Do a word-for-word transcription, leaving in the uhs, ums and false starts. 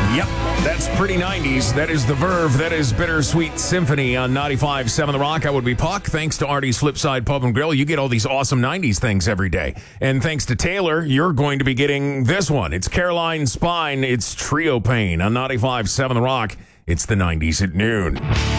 Yep, that's pretty nineties. That is The Verve. That is Bittersweet Symphony on ninety-five point seven The Rock. I would be Puck. Thanks to Artie's Flipside Pub and Grill, you get all these awesome nineties things every day. And thanks to Taylor, you're going to be getting this one. It's Caroline Spine. It's Trio Pain on ninety-five point seven The Rock. It's the nineties at noon.